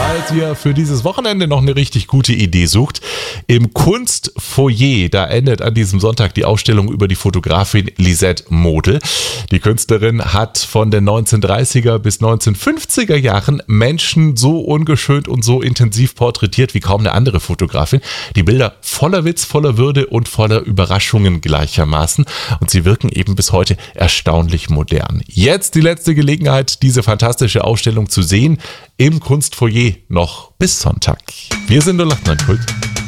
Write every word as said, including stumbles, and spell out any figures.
Falls ihr für dieses Wochenende noch eine richtig gute Idee sucht, im Kunstfoyer, da endet an diesem Sonntag die Ausstellung über die Fotografin Lisette Model. Die Künstlerin hat von den neunzehnhundertdreißiger bis neunzehnhundertfünfziger Jahren Menschen so ungeschönt und so intensiv porträtiert wie kaum eine andere Fotografin. Die Bilder voller Witz, voller Würde und voller Überraschungen gleichermaßen. Und sie wirken eben bis heute erstaunlich modern. Jetzt die letzte Gelegenheit, diese fantastische Ausstellung zu sehen im Kunstfoyer noch bis Sonntag. Wir sind null acht neun Kult.